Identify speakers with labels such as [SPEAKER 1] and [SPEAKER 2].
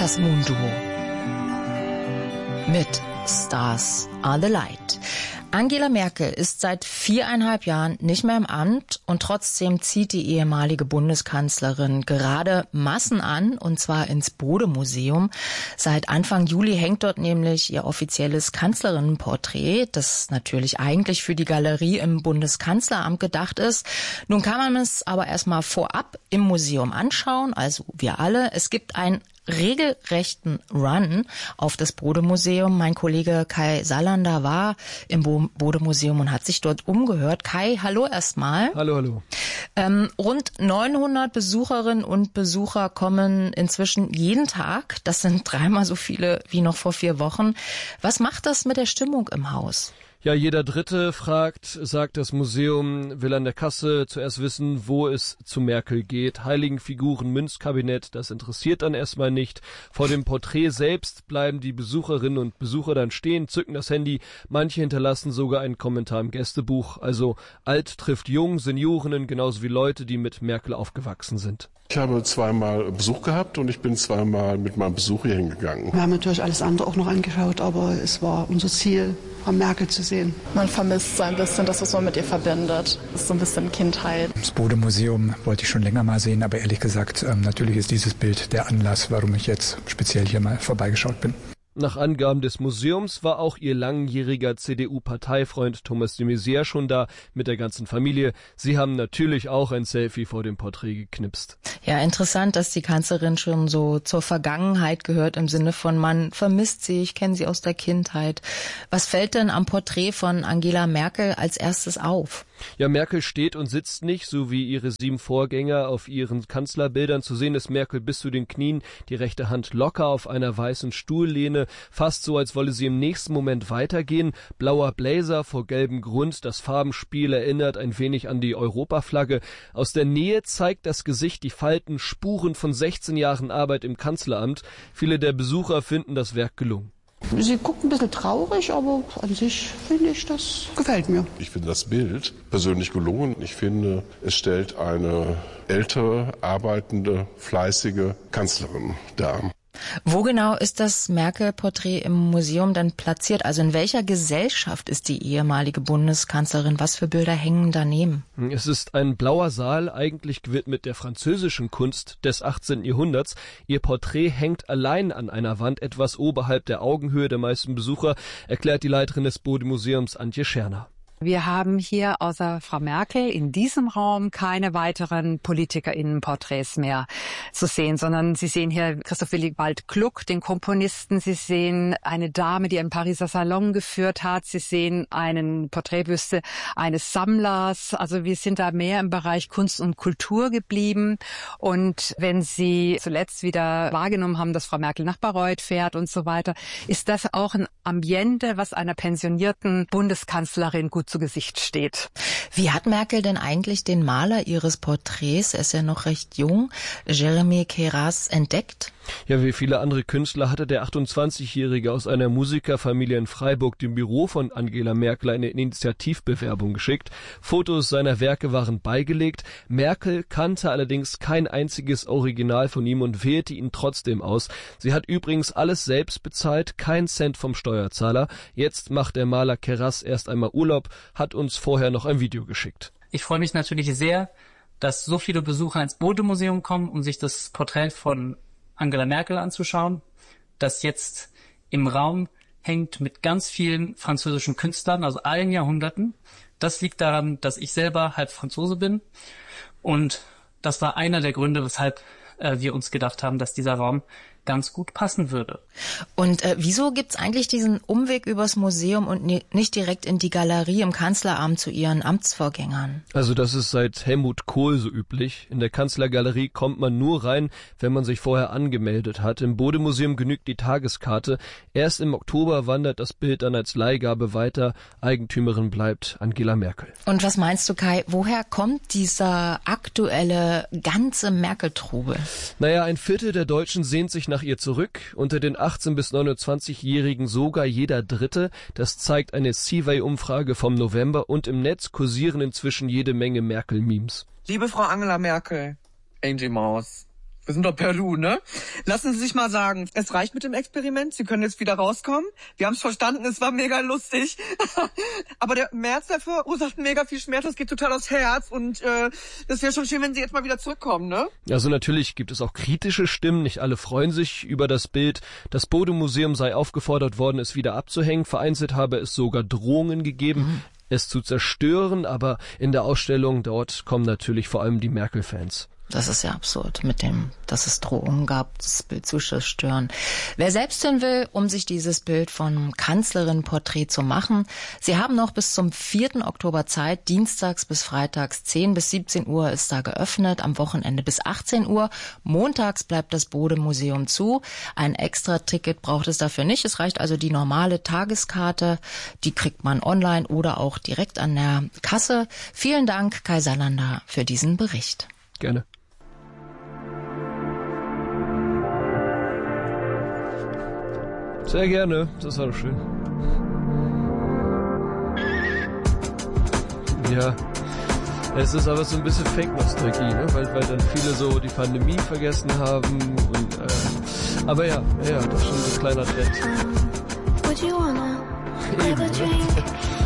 [SPEAKER 1] Das Moon-Duo mit Stars Are the Light. Angela Merkel ist seit 4,5 Jahren nicht mehr im Amt und trotzdem zieht die ehemalige Bundeskanzlerin gerade Massen an, und zwar ins Bode-Museum. Seit Anfang Juli hängt dort nämlich ihr offizielles Kanzlerinnenporträt, das natürlich eigentlich für die Galerie im Bundeskanzleramt gedacht ist. Nun kann man es aber erstmal vorab im Museum anschauen, also wir alle. Es gibt ein regelrechten Run auf das Bode-Museum. Mein Kollege Kai Salander war im Bode-Museum und hat sich dort umgehört. Kai, hallo erstmal.
[SPEAKER 2] Hallo.
[SPEAKER 1] Rund 900 Besucherinnen und Besucher kommen inzwischen jeden Tag. Das sind 3-mal so viele wie noch vor 4 Wochen. Was macht das mit der Stimmung im Haus?
[SPEAKER 2] Ja, jeder Dritte sagt das Museum, will an der Kasse zuerst wissen, wo es zu Merkel geht. Heiligenfiguren, Münzkabinett, das interessiert dann erstmal nicht. Vor dem Porträt selbst bleiben die Besucherinnen und Besucher dann stehen, zücken das Handy. Manche hinterlassen sogar einen Kommentar im Gästebuch. Also alt trifft jung, Seniorinnen genauso wie Leute, die mit Merkel aufgewachsen sind.
[SPEAKER 3] Ich habe 2-mal Besuch gehabt und ich bin 2-mal mit meinem Besuch hier hingegangen.
[SPEAKER 4] Wir haben natürlich alles andere auch noch angeschaut, aber es war unser Ziel, Frau Merkel zu sehen.
[SPEAKER 5] Man vermisst so ein bisschen das, was man mit ihr verbindet. Das ist so ein bisschen Kindheit.
[SPEAKER 6] Das Bode-Museum wollte ich schon länger mal sehen, aber ehrlich gesagt, natürlich ist dieses Bild der Anlass, warum ich jetzt speziell hier mal vorbeigeschaut bin.
[SPEAKER 2] Nach Angaben des Museums war auch ihr langjähriger CDU-Parteifreund Thomas de Maizière schon da mit der ganzen Familie. Sie haben natürlich auch ein Selfie vor dem Porträt geknipst.
[SPEAKER 1] Ja, interessant, dass die Kanzlerin schon so zur Vergangenheit gehört, im Sinne von man vermisst sie, ich kenne sie aus der Kindheit. Was fällt denn am Porträt von Angela Merkel als erstes auf?
[SPEAKER 2] Ja, Merkel steht und sitzt nicht, so wie ihre 7 Vorgänger. Auf ihren Kanzlerbildern zu sehen ist Merkel bis zu den Knien, die rechte Hand locker auf einer weißen Stuhllehne, fast so, als wolle sie im nächsten Moment weitergehen. Blauer Blazer vor gelbem Grund, das Farbenspiel erinnert ein wenig an die Europaflagge. Aus der Nähe zeigt das Gesicht die Falten, Spuren von 16 Jahren Arbeit im Kanzleramt. Viele der Besucher finden das Werk gelungen.
[SPEAKER 4] Sie guckt ein bisschen traurig, aber an sich finde ich, das gefällt mir.
[SPEAKER 3] Ich finde das Bild persönlich gelungen. Ich finde, es stellt eine ältere, arbeitende, fleißige Kanzlerin dar.
[SPEAKER 1] Wo genau ist das Merkel-Porträt im Museum dann platziert? Also in welcher Gesellschaft ist die ehemalige Bundeskanzlerin? Was für Bilder hängen daneben?
[SPEAKER 2] Es ist ein blauer Saal, eigentlich gewidmet der französischen Kunst des 18. Jahrhunderts. Ihr Porträt hängt allein an einer Wand, etwas oberhalb der Augenhöhe der meisten Besucher, erklärt die Leiterin des Bode-Museums Antje Scherner.
[SPEAKER 7] Wir haben hier außer Frau Merkel in diesem Raum keine weiteren PolitikerInnen-Porträts mehr zu sehen, sondern Sie sehen hier Christoph Willibald Gluck, den Komponisten. Sie sehen eine Dame, die einen Pariser Salon geführt hat. Sie sehen einen Porträtbüste eines Sammlers. Also wir sind da mehr im Bereich Kunst und Kultur geblieben. Und wenn Sie zuletzt wieder wahrgenommen haben, dass Frau Merkel nach Bayreuth fährt und so weiter, ist das auch ein Ambiente, was einer pensionierten Bundeskanzlerin gut zu Gesicht steht.
[SPEAKER 1] Wie hat Merkel denn eigentlich den Maler ihres Porträts, er ist ja noch recht jung, Jeremy Keras, entdeckt?
[SPEAKER 2] Ja, wie viele andere Künstler hatte der 28-Jährige aus einer Musikerfamilie in Freiburg dem Büro von Angela Merkel eine Initiativbewerbung geschickt. Fotos seiner Werke waren beigelegt. Merkel kannte allerdings kein einziges Original von ihm und wählte ihn trotzdem aus. Sie hat übrigens alles selbst bezahlt, kein Cent vom Steuerzahler. Jetzt macht der Maler Keras erst einmal Urlaub, hat uns vorher noch ein Video geschickt.
[SPEAKER 8] Ich freue mich natürlich sehr, dass so viele Besucher ins Bode-Museum kommen, um sich das Porträt von Angela Merkel anzuschauen, das jetzt im Raum hängt mit ganz vielen französischen Künstlern aus allen Jahrhunderten. Das liegt daran, dass ich selber halb Franzose bin, und das war einer der Gründe, weshalb wir uns gedacht haben, dass dieser Raum ganz gut passen würde.
[SPEAKER 1] Und wieso gibt's eigentlich diesen Umweg übers Museum und nicht direkt in die Galerie im Kanzleramt zu ihren Amtsvorgängern?
[SPEAKER 2] Also das ist seit Helmut Kohl so üblich. In der Kanzlergalerie kommt man nur rein, wenn man sich vorher angemeldet hat. Im Bode-Museum genügt die Tageskarte. Erst im Oktober wandert das Bild dann als Leihgabe weiter. Eigentümerin bleibt Angela Merkel.
[SPEAKER 1] Und was meinst du, Kai, woher kommt dieser aktuelle ganze Merkel-Trubel?
[SPEAKER 2] Naja, 1/4 der Deutschen sehnt sich nach ihr zurück, unter den 18- bis 29-Jährigen sogar jeder Dritte. Das zeigt eine Seaway-Umfrage vom November, und im Netz kursieren inzwischen jede Menge Merkel-Memes.
[SPEAKER 9] Liebe Frau Angela Merkel, Angie Maus, Wir sind doch Peru, ne? Lassen Sie sich mal sagen, es reicht mit dem Experiment. Sie können jetzt wieder rauskommen. Wir haben es verstanden, es war mega lustig. Aber der März, der verursacht mega viel Schmerz. Das geht total aufs Herz. Und das wäre schon schön, wenn Sie jetzt mal wieder zurückkommen, ne?
[SPEAKER 2] Also natürlich gibt es auch kritische Stimmen. Nicht alle freuen sich über das Bild. Das Bode-Museum sei aufgefordert worden, es wieder abzuhängen. Vereinzelt habe es sogar Drohungen gegeben, es zu zerstören. Aber in der Ausstellung dort kommen natürlich vor allem die Merkel-Fans.
[SPEAKER 1] Das ist ja absurd, mit dem, dass es Drohungen gab, das Bild zu zerstören. Wer selbst hin will, um sich dieses Bild von Kanzlerin-Porträt zu machen, Sie haben noch bis zum 4. Oktober Zeit, dienstags bis freitags 10 bis 17 Uhr ist da geöffnet, am Wochenende bis 18 Uhr. Montags bleibt das Bode-Museum zu. Ein Extra-Ticket braucht es dafür nicht. Es reicht also die normale Tageskarte. Die kriegt man online oder auch direkt an der Kasse. Vielen Dank, Kai Salander, für diesen Bericht.
[SPEAKER 2] Gerne. Sehr gerne, das war doch schön. Ja, es ist aber so ein bisschen Fake-Nostalgie, ne? weil dann viele so die Pandemie vergessen haben. Und, aber ja, doch schon so ein kleiner Trend. Eben, ne?